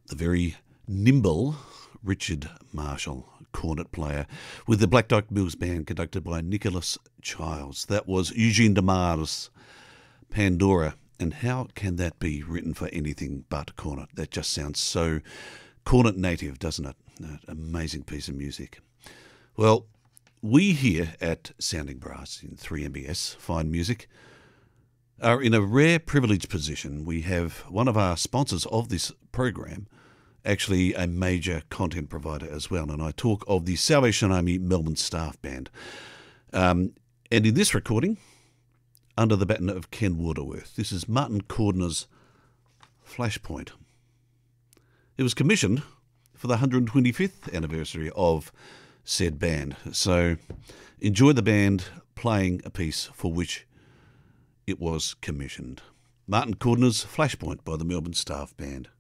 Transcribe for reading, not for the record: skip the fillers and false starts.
the very nimble Richard Marshall, cornet player, with the Black Dyke Mills Band conducted by Nicholas Childs. That was Eugene Demar's Pandora. And how can that be written for anything but cornet? That just sounds so cornet native, doesn't it? An amazing piece of music. Well, we here at Sounding Brass in 3MBS, Fine Music, are in a rare privileged position. We have one of our sponsors of this program, actually a major content provider as well, and I talk of the Salvation Army Melbourne Staff Band. And in this recording, under the baton of Ken Waterworth, this is Martin Cordner's Flashpoint. It was commissioned for the 125th anniversary of said band. So enjoy the band playing a piece for which it was commissioned. Martin Cordner's Flashpoint by the Melbourne Staff Band.